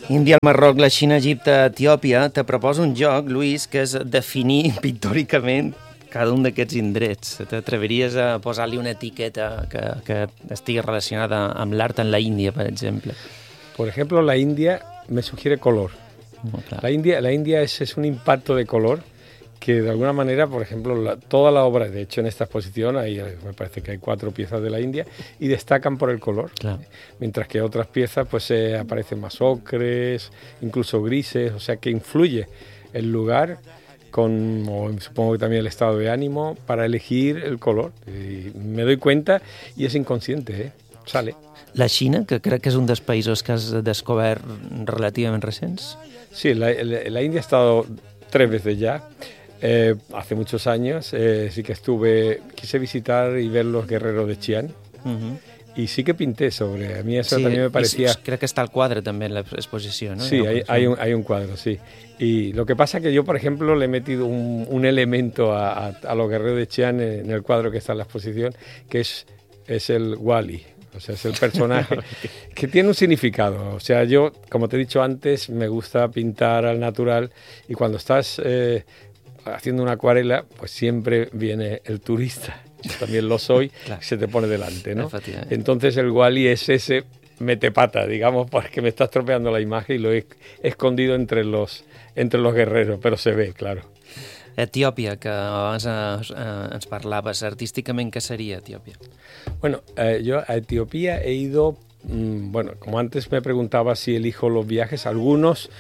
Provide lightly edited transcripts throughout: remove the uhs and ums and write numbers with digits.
Índia, el Marroc, la Xina, Egipte, Etiòpia, te proposo un joc, Lluís, que és definir pictòricament cada un d'aquests indrets. T'atreviries a posar-li una etiqueta que estigui relacionada amb l'art en la Índia, per exemple? Por ejemplo, la India me sugiere color. La India es un impacto de color que de alguna manera, por ejemplo, toda la obra, de hecho en esta exposición me parece que hay 4 piezas de la India y destacan por el color, claro. Mientras que otras piezas pues aparecen más ocres, incluso grises, o sea que influye el lugar o supongo que también el estado de ánimo para elegir el color. Y me doy cuenta y es inconsciente, sale. La Xina, que crec que és un dels països que has descobert relativament recents. Sí, la India ha estado 3 veces ya. Hace muchos años sí que quise visitar y ver los guerreros de Xi'an y sí que pinté sobre, a mí eso también me parecía... Crec que està el quadre també en l'exposició, ¿no? Sí, hay un cuadro, sí. Y lo que pasa es que yo, por ejemplo, le he metido un elemento a los guerreros de Xi'an en el cuadro que está en la exposición, que es el Wali. O sea, es el personaje que tiene un significado. O sea, yo, como te he dicho antes, me gusta pintar al natural y cuando estás haciendo una acuarela, pues siempre viene el turista. Yo también lo soy, claro. Se te pone delante, ¿no? Entonces el Wali es ese metepata, digamos, porque me está estropeando la imagen y lo he escondido entre los guerreros, pero se ve, claro. Etiòpia, que abans ens parlaves, artísticament què seria Etiòpia? Bueno, yo a Etiopía he ido, bueno, como antes me preguntaba si elijo los viajes, algunos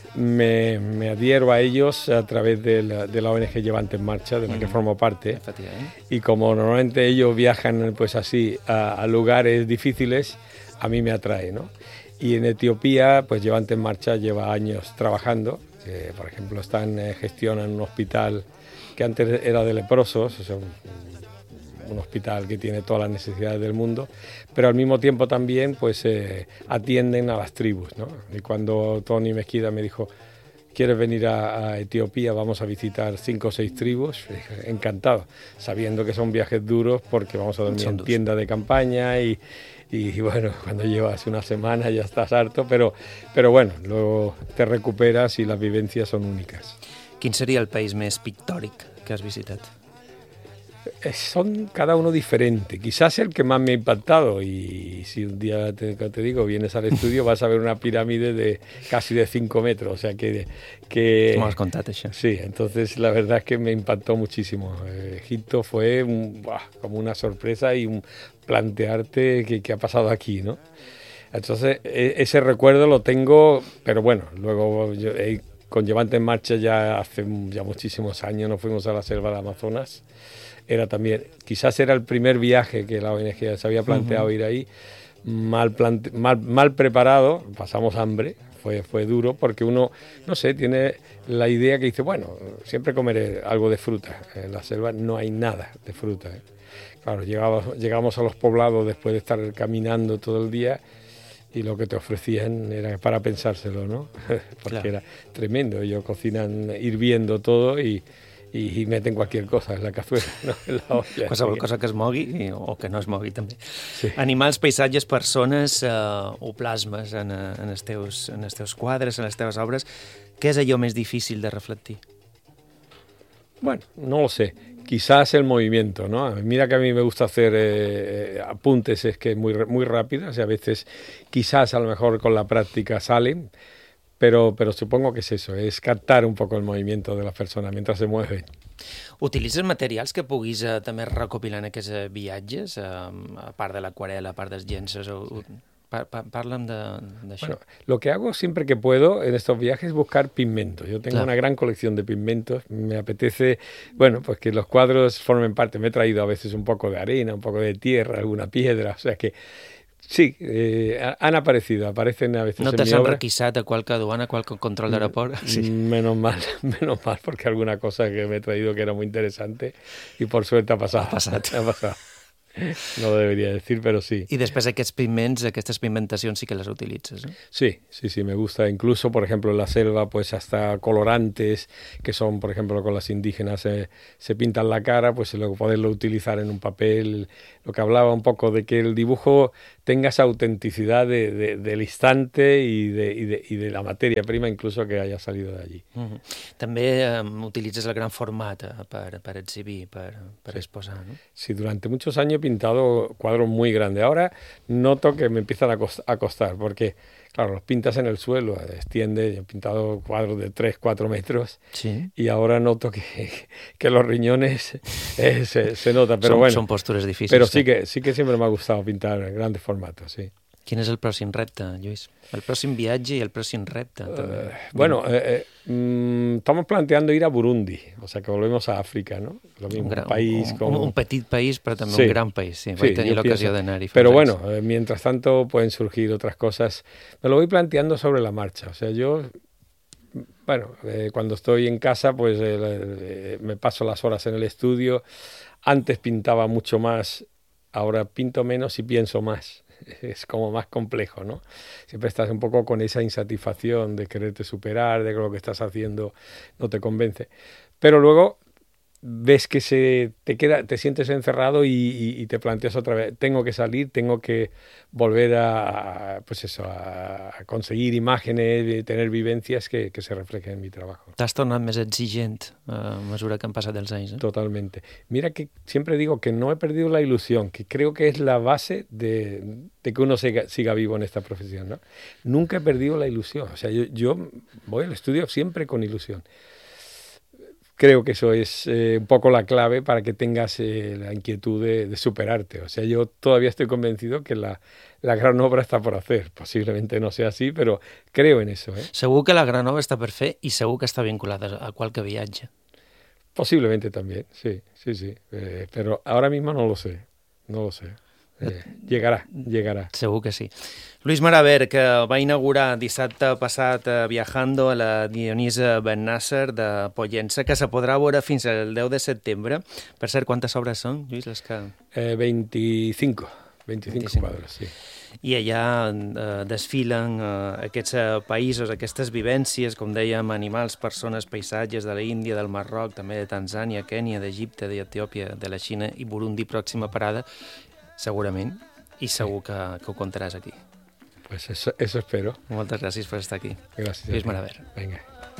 me adhiero a ellos a través de la ONG Llevante en Marcha, de la que formo parte, y como normalmente ellos viajan pues así a lugares difíciles, a mí me atrae, ¿no? Y en Etiopía, pues Llevante en Marcha lleva años trabajando. Por ejemplo, gestionan un hospital que antes era de leprosos, o sea, un hospital que tiene todas las necesidades del mundo, pero al mismo tiempo también pues atienden a las tribus, ¿no? Y cuando Tony Mezquida me dijo, ¿quieres venir a Etiopía? Vamos a visitar 5 o 6 tribus. Dije, encantado, sabiendo que son viajes duros porque vamos a dormir en tienda de campaña y bueno, cuando llevas una semana ya estás harto, pero bueno, luego te recuperas y las vivencias son únicas. Quin seria el país més pictòric que has visitat? Son cada uno diferente. Quizás el que más me ha impactado, y si un día te digo, vienes al estudio, vas a ver una pirámide de casi de 5 metros, o sea que m'ho has contat, això. Sí, entonces la verdad es que me impactó muchísimo. Egipto fue como una sorpresa y un plantearte qué ha pasado aquí, ¿no? Entonces ese recuerdo lo tengo, pero bueno, luego con Llevante en Marcha ya hace muchísimos años nos fuimos a la selva de Amazonas. Quizás era el primer viaje que la ONG se había planteado ir ahí, mal preparado, pasamos hambre, fue duro porque uno, no sé, tiene la idea que dice, bueno, siempre comeré algo de fruta, en la selva no hay nada de fruta, ¿eh? Claro, llegamos a los poblados después de estar caminando todo el día y lo que te ofrecían era para pensárselo, ¿no? Porque claro. Era tremendo, ellos cocinan hirviendo todo y meten cualquier cosa en la cazuela, no? En la olla. Qualsevol cosa que es mogui o que no es mogui també. Sí. Animals, paisatges, persones, ho plasmes en els teus quadres, en les teves obres. Què és allò més difícil de reflectir? Bueno, no lo sé. Quizás el movimiento, ¿no? Mira que a mí me gusta hacer apuntes, es que muy, muy rápidas y a veces quizás a lo mejor con la práctica salen, pero supongo que es eso, es captar un poco el movimiento de las personas mientras se mueven. Utilitzes materials que puguis també recopilar en aquests viatges, a part de l'aquarela, a part dels llenços? Parla'm d'això. Bueno, lo que hago siempre que puedo en estos viajes es buscar pigmentos. Yo tengo una gran colección de pigmentos. Me apetece, bueno, pues que los cuadros formen parte. Me he traído a veces un poco de arena, un poco de tierra, alguna piedra, o sea que sí, aparecen a veces no en mi obra. No t'has enrequisat a qualque aduana, a qualque control d'aeroport? Sí. Menos mal, porque alguna cosa que me he traído que era muy interesante y por suerte ha pasado. Ha passat. Ha pasado. No lo debería decir, pero sí. I després aquests pigments, aquestes pigmentacions sí que les utilitzes, ¿eh? Sí, sí, sí, me gusta. Incluso, por ejemplo, en la selva, pues hasta colorantes, que son, por ejemplo, con las indígenas se pintan la cara, pues luego poderlo utilizar en un papel. Lo que hablaba un poco de que el dibujo tenga esa autenticidad del instante y de la materia prima, incluso que haya salido de allí. També utilitzes el gran format per exhibir, per Sí. exposar, ¿no? Sí, durante muchos años he pintado cuadros muy grandes. Ahora noto que me empiezan a costar, porque, claro, los pintas en el suelo, extiende. Yo he pintado cuadros de 3, 4 metros, Sí. y ahora noto que los riñones se nota, pero bueno. Són postures difícils. Pero sí que siempre me ha gustado pintar en grandes formatos, sí. Quin és el pròxim repte, Lluís? El pròxim viatge i el pròxim repte, també. Bueno, estamos planteando ir a Burundi, o sea que volvemos a África, ¿no? Lo mismo, un país como... Un petit país, però també Sí. un gran país, sí. Vaig tenir l'ocasió d'anar-hi. Pero bueno, mientras tanto pueden surgir otras cosas. Me lo voy planteando sobre la marcha, o sea, yo... Bueno, cuando estoy en casa, pues me paso las horas en el estudio. Antes pintaba mucho más, ahora pinto menos y pienso más. Es como más complejo, ¿no? Siempre estás un poco con esa insatisfacción de quererte superar, de que lo que estás haciendo no te convence. Pero luego ves que te sientes encerrado y te planteas otra vez, tengo que salir, tengo que volver a conseguir imágenes, tener vivencias que se reflejen en mi trabajo. T'has tornat més exigent a mesura que han passat els anys, eh? Totalmente. Mira que siempre digo que no he perdido la ilusión, que creo que es la base de que uno siga vivo en esta profesión, ¿no? Nunca he perdido la ilusión. O sea, yo voy al estudio siempre con ilusión. Creo que eso es un poco la clave para que tengas la inquietud de superarte. O sea, yo todavía estoy convencido que la gran obra está por hacer. Posiblemente no sea así, pero creo en eso, ¿eh? Segur que la gran obra està per fer i segur que està vinculada a qualque viatge. Posiblemente también, sí. Pero ahora mismo no lo sé. Llegará. Segur que sí. Luis Maraver, que va inaugurar dissabte passat Viajando a la Dionís Ben-Nasser de Pollença, que se podrà veure fins al 10 de setembre. Per cert, quantes obres són, Lluís, les que... 25 quadres, sí. I allà desfilen aquests països, aquestes vivències, com dèiem, animals, persones, paisatges de la Índia, del Marroc, també de Tanzània, Kènia, d'Egipte, d'Etiòpia, de la Xina i Burundi, pròxima parada, segurament, i segur que ho contaràs aquí. Pues eso espero. Moltes gràcies per estar aquí. Gràcies. Lluís Maraver. Venga.